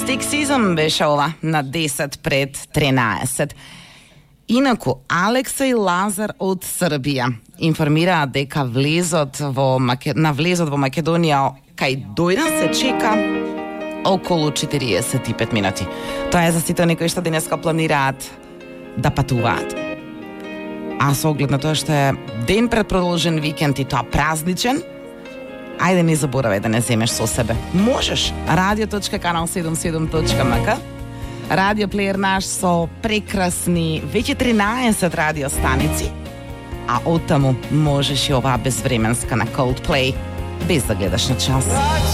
Seksizam беше ова на 10 пред 13. Инаку, Алекса и Лазар од Србија информираа дека на влезот во Македонија кај дојден се чека околу 45 минути. Тоа е за сите оние кои што денеска планираат да патуваат. А со оглед на тоа што е ден пред продолжен викенд и тоа празничен, ајде не заборавај да не земеш со себе. Можеш. radio.kanal77.mk радиоплеер наш со прекрасни веќе 13 радиостаници, а оттаму можеш и оваа безвременска на Coldplay без да гледаш на час.